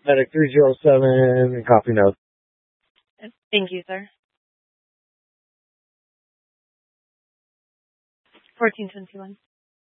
Medic 307, copy note. Thank you, sir. 1421.